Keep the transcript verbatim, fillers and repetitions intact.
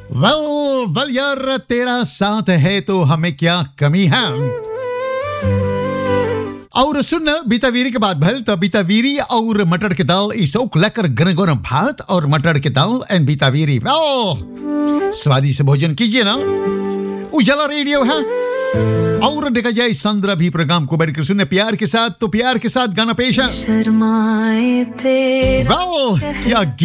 Well well यार, तेरा साथ है तो हमें क्या कमी है। और सुन, बीतावीरी के बाद भल तो बीतावीरी और मटर की दाल इसोक लेकर गरम गरम भात और मटर की दाल एंड बीतावीरी। वाह, स्वादिष्ट भोजन कीजिए ना। उजाला रेडियो है और देखा जाए संद्रा भी प्रोग्राम को बैठकर सुनने प्यार के साथ, तो प्यार के साथ गाना पेश है। शर्माए थे वाह, क्या